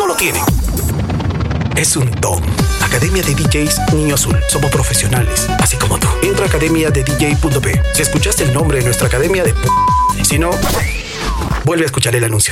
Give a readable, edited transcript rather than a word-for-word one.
lo tienen. Es un don. Academia de DJs Niño Azul. Somos profesionales, así como tú. Entra a academiadedj.p. Si escuchaste el nombre de nuestra academia, de p. Si no, vuelve a escuchar el anuncio.